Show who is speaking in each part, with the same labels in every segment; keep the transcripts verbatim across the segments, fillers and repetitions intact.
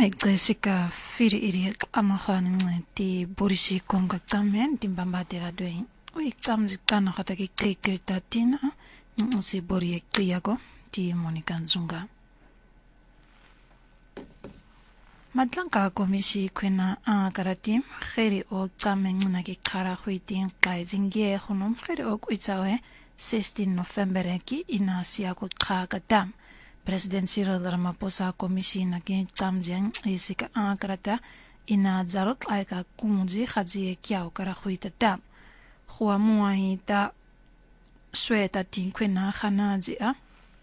Speaker 1: Jessica firi iri amakhani ncedi borisi konga tamen timbambadera dwe oi tsamzi kana khata ki krita tina nsi bori ekiyako ti Monica Nzunga Madlanka komisi kwena a karati kheri o tsamen na ki khara khwitin kaizingie khunum kheri o kuitsawe sixteen November ki inasia ko khakata President Cyril Ramaphosa komisi na ki tsamjeng isika a karata ina zarok aika kumji khaji kyao kara khwitata khwa muahi ta sweta tinkwena khanaji a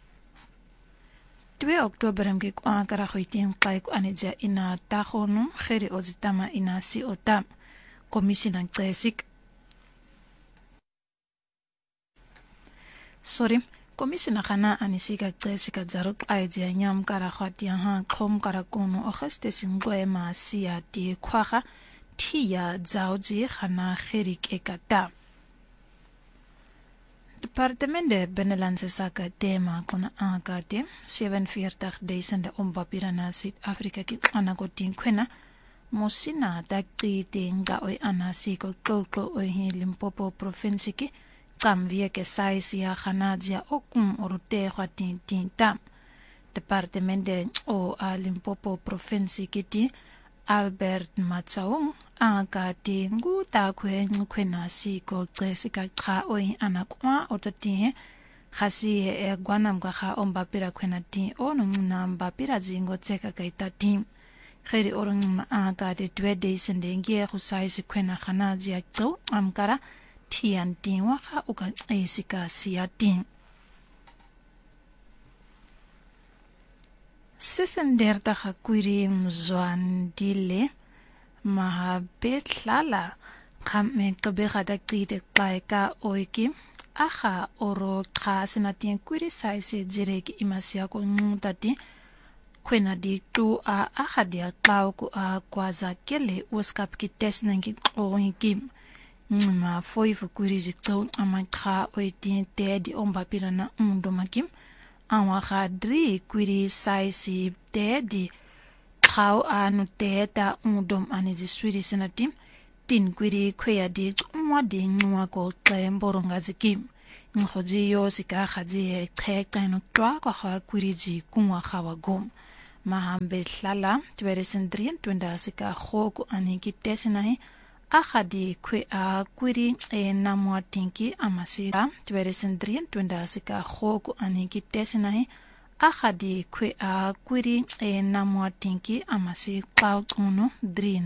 Speaker 1: two October mge kwa kara khwitin kai ku aneja ina ta khonu kheri ozitama ina si otam komisi na tsesik sorry komisi na khana anisika tsesika zarok aija nyam kara khwatia ha khom kara kono okheste singwe ma sia ti khwaga thia zaoji khana kherik ekata Departement de Binnenlandse Zaken tema kuna aangate zevenenveertig duizend ompapira na Zuid-Afrika ki anakotin kwena mosina takiti nga oi anasiko kloko oi hi Limpopo province ki tsamvie ke saisi ya khanadzia okum orute khwatin tinta Departement de o a Limpopo province ki ti Albert Matsaong aangate ngu ta kwe kwena siko tsesika kha oi anakwa otati khasi e gwanam ga kha ombapira kwena ti ono namba pira jingo tseka kaita tim kheri orong ma aangate two days ndengie khusaisi kwena khana jia tso amkara thian tin wa kha uka esika siatin Sesenderta khakwiri mzwan dile mahabetlala khamme tobe khada qide qaika oiki akha oro khasinatin kwiri saisi jireki imasia ko ngutati kwena di tu a akha dia qaw ku a kwaza kele uskap ki tesnangi oiki ngma foi fukwiri jikto amakha oitin te di ombapira na mundomakim Awa khadri kwiri saisi te di khao anu te ta undom anizi swiri sinatim tin kwiri kwea di mwa di ngwa ko tlembo ngazikim nkhoji yo sika khaji e kheka no twa ko kha kwiri ji kunwa khawa gom mahambe hlala twenty-three twenda sika khoko aniki tesinahi akhadi kwe a kwiri e namwa tinki amasira twenty-three twenda sika khoko aniki tesinahi akhadi kwe a kwiri e namwa tinki amasi qaw uno drin